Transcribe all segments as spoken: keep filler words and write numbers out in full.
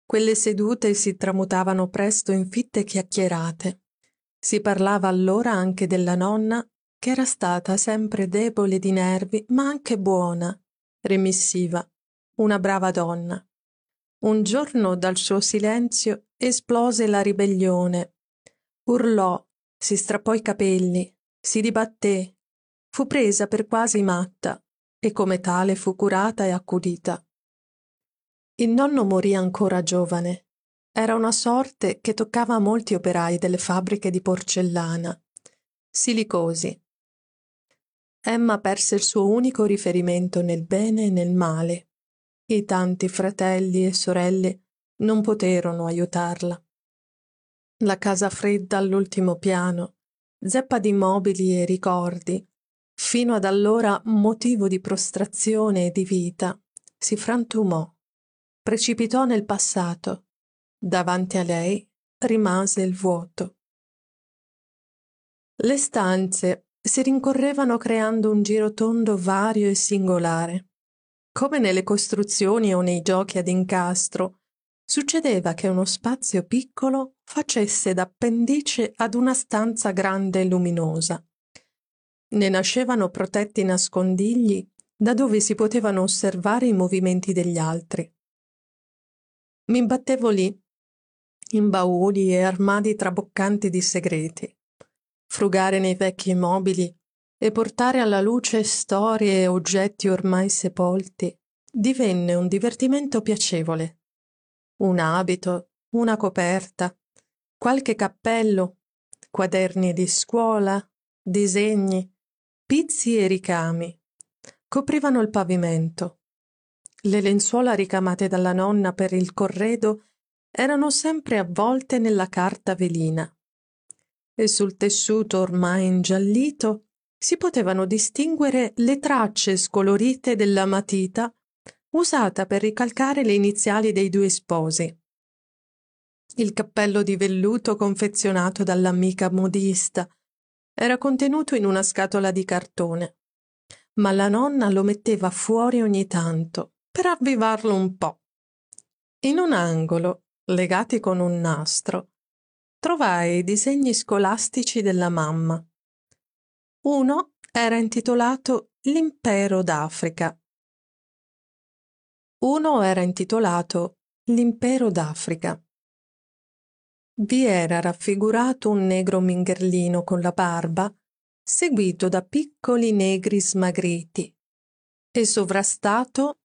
Quelle sedute si tramutavano presto in fitte chiacchierate. Si parlava allora anche della nonna, che era stata sempre debole di nervi, ma anche buona, remissiva, una brava donna. Un giorno dal suo silenzio esplose la ribellione. Urlò, si strappò i capelli, si dibatté, fu presa per quasi matta e come tale fu curata e accudita. Il nonno morì ancora giovane. Era una sorte che toccava a molti operai delle fabbriche di porcellana. Silicosi. Emma perse il suo unico riferimento nel bene e nel male. I tanti fratelli e sorelle non poterono aiutarla. La casa fredda all'ultimo piano, zeppa di mobili e ricordi, fino ad allora motivo di prostrazione e di vita, si frantumò, precipitò nel passato. Davanti a lei rimase il vuoto. Le stanze si rincorrevano creando un girotondo vario e singolare. Come nelle costruzioni o nei giochi ad incastro, succedeva che uno spazio piccolo facesse d'appendice ad una stanza grande e luminosa. Ne nascevano protetti nascondigli da dove si potevano osservare i movimenti degli altri. Mi imbattevo lì, in bauli e armadi traboccanti di segreti, frugare nei vecchi mobili e portare alla luce storie e oggetti ormai sepolti divenne un divertimento piacevole. Un abito, una coperta, qualche cappello, quaderni di scuola, disegni, pizzi e ricami coprivano il pavimento. Le lenzuola ricamate dalla nonna per il corredo erano sempre avvolte nella carta velina e sul tessuto ormai ingiallito si potevano distinguere le tracce scolorite della matita usata per ricalcare le iniziali dei due sposi. Il cappello di velluto confezionato dall'amica modista era contenuto in una scatola di cartone, ma la nonna lo metteva fuori ogni tanto per avvivarlo un po'. In un angolo, legati con un nastro, trovai i disegni scolastici della mamma. Uno era intitolato L'impero d'Africa. Uno era intitolato L'impero d'Africa. Vi era raffigurato un negro mingherlino con la barba, seguito da piccoli negri smagriti, e sovrastato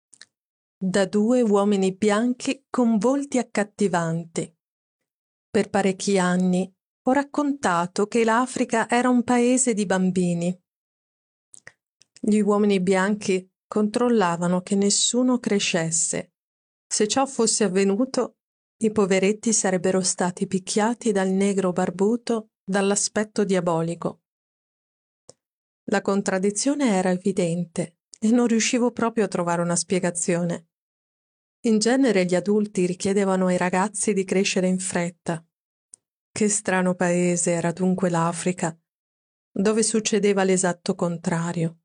da due uomini bianchi con volti accattivanti. Per parecchi anni ho raccontato che l'Africa era un paese di bambini. Gli uomini bianchi controllavano che nessuno crescesse. Se ciò fosse avvenuto, i poveretti sarebbero stati picchiati dal negro barbuto dall'aspetto diabolico. La contraddizione era evidente e non riuscivo proprio a trovare una spiegazione. In genere gli adulti richiedevano ai ragazzi di crescere in fretta. Che strano paese era dunque l'Africa, dove succedeva l'esatto contrario.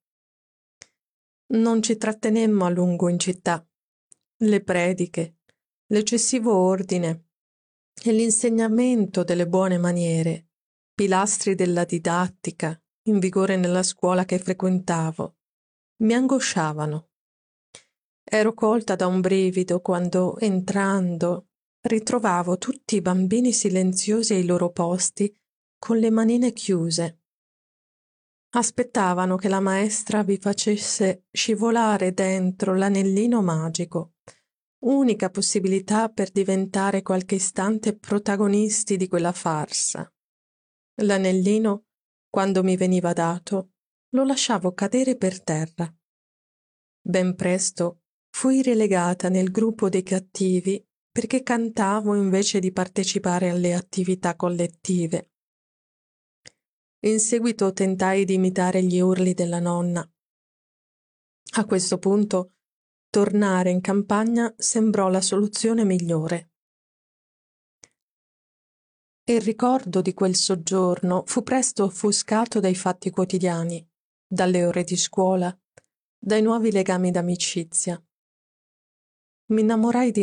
Non ci trattenemmo a lungo in città. Le prediche, l'eccessivo ordine e l'insegnamento delle buone maniere, pilastri della didattica in vigore nella scuola che frequentavo, mi angosciavano. Ero colta da un brivido quando, entrando, ritrovavo tutti i bambini silenziosi ai loro posti, con le manine chiuse. Aspettavano che la maestra vi facesse scivolare dentro l'anellino magico, unica possibilità per diventare qualche istante protagonisti di quella farsa. L'anellino, quando mi veniva dato, lo lasciavo cadere per terra. Ben presto fui relegata nel gruppo dei cattivi perché cantavo invece di partecipare alle attività collettive. In seguito tentai di imitare gli urli della nonna. A questo punto, tornare in campagna sembrò la soluzione migliore. Il ricordo di quel soggiorno fu presto offuscato dai fatti quotidiani, dalle ore di scuola, dai nuovi legami d'amicizia. Mi innamorai di